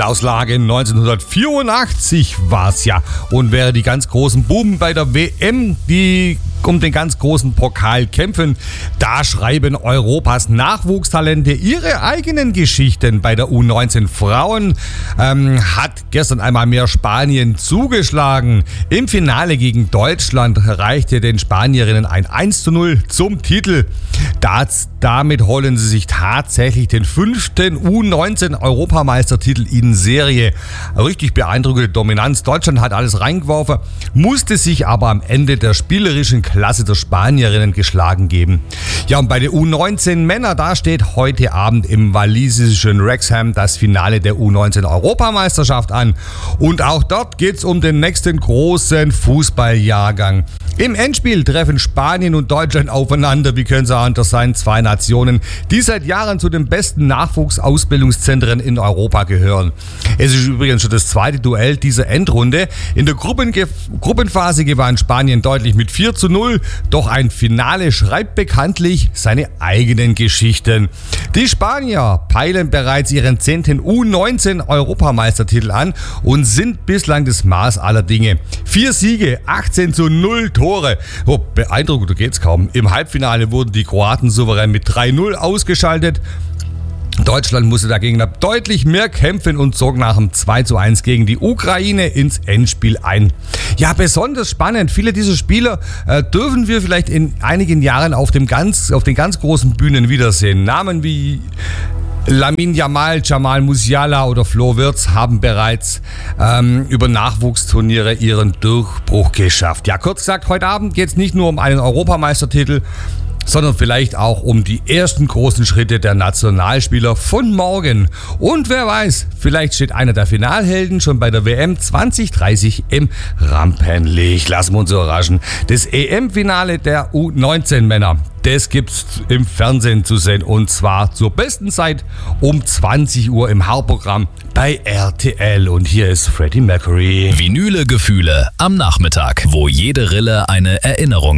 Auslage 1984 war's ja. Und wäre die ganz großen Buben bei der WM, die um den ganz großen Pokal kämpfen, da schreiben Europas Nachwuchstalente ihre eigenen Geschichten. Bei der U19 Frauen hat gestern einmal mehr Spanien zugeschlagen. Im Finale gegen Deutschland reichte den Spanierinnen ein 1:0 zum Titel. Damit holen sie sich tatsächlich den 5. U19-Europameistertitel in Serie. Richtig beeindruckende Dominanz. Deutschland hat alles reingeworfen, musste sich aber am Ende der spielerischen Klasse der Spanierinnen geschlagen geben. Ja, und bei den U19 Männer, da steht heute Abend im walisischen Wrexham das Finale der U19-Europameisterschaft an. Und auch dort geht's um den nächsten großen Fußballjahrgang. Im Endspiel treffen Spanien und Deutschland aufeinander. Wie können sie anders sein? Zwei Nationen, die seit Jahren zu den besten Nachwuchsausbildungszentren in Europa gehören. Es ist übrigens schon das zweite Duell dieser Endrunde. In der Gruppenphase gewann Spanien deutlich mit 4:0. Doch ein Finale schreibt bekanntlich seine eigenen Geschichten. Die Spanier peilen bereits ihren 10. U19-Europameistertitel an und sind bislang das Maß aller Dinge. 4 Siege, 18:0 Tore. Oh, beeindruckender geht's kaum. Im Halbfinale wurden die Kroaten souverän mit 3:0 ausgeschaltet. Deutschland musste dagegen deutlich mehr kämpfen und zog nach dem 2:1 gegen die Ukraine ins Endspiel ein. Ja, besonders spannend. Viele dieser Spieler dürfen wir vielleicht in einigen Jahren auf den ganz großen Bühnen wiedersehen. Namen wie Lamine Yamal, Jamal Musiala oder Flo Wirtz haben bereits über Nachwuchsturniere ihren Durchbruch geschafft. Ja, kurz gesagt, heute Abend geht es nicht nur um einen Europameistertitel, sondern vielleicht auch um die ersten großen Schritte der Nationalspieler von morgen. Und wer weiß, vielleicht steht einer der Finalhelden schon bei der WM 2030 im Rampenlicht. Lassen wir uns überraschen. Das EM-Finale der U19-Männer, das gibt's im Fernsehen zu sehen. Und zwar zur besten Zeit um 20 Uhr im Hauptprogramm bei RTL. Und hier ist Freddie Mercury. Vinyle Gefühle am Nachmittag, wo jede Rille eine Erinnerung